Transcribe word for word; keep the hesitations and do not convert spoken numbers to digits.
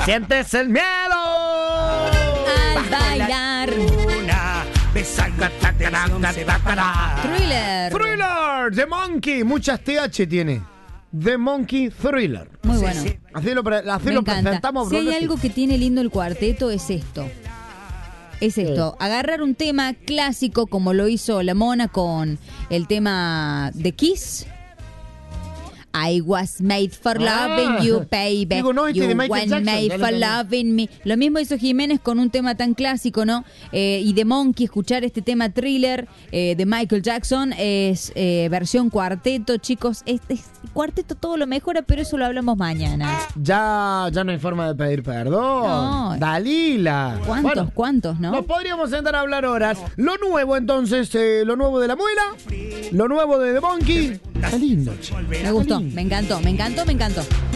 sientes el miedo al bailar. Thriller. Thriller, The Monkey, muchas T H tiene. The Monkey Thriller. Muy bueno. Así lo, pre- así Me lo encanta. presentamos. Si hay Bruno. algo que tiene lindo el cuarteto es esto. Es esto, agarrar un tema clásico como lo hizo La Mona con el tema de Kiss. I was made for Ah. loving you, baby. Digo, no, este You de Michael weren't Jackson. made Dale, for dale. loving me. Lo mismo hizo Jiménez con un tema tan clásico, ¿no? Eh, y de Monkey, escuchar este tema Thriller eh, de Michael Jackson es eh, versión cuarteto, chicos. Es, es- cuarteto todo lo mejora, pero eso lo hablamos mañana. Ya, ya no hay forma de pedir perdón. No. Dalila. ¿Cuántos, Bueno, cuántos, no? nos podríamos sentar a hablar horas. Lo nuevo, entonces, eh, lo nuevo de La Muela, lo nuevo de The Monkey. Está lindo, che. Me gustó, me encantó, me encantó, me encantó.